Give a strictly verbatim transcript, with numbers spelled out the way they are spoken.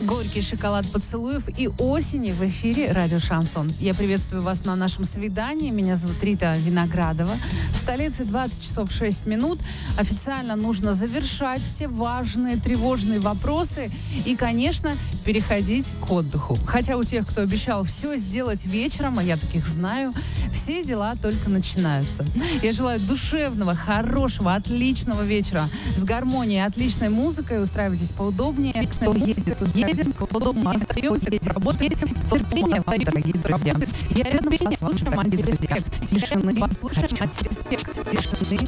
Горький шоколад поцелуев и осени в эфире радио Шансон. Я приветствую вас на нашем свидании. Меня зовут Рита Виноградова. В столице двадцать часов шесть минут. Официально нужно завершать все важные, тревожные вопросы и, конечно, переходить к отдыху. Хотя у тех, кто обещал все сделать вечером, а я таких знаю, все дела только начинаются. Я желаю душевного, хорошего, отличного вечера с гармонией, отличной музыкой. Устраивайтесь поудобнее. Едем, удобно остаемся, работаем. Терпение, дорогие друзья. Я рядом с вами, слушаем антиреспект. Тишины, послушаем антиреспект. Тишины.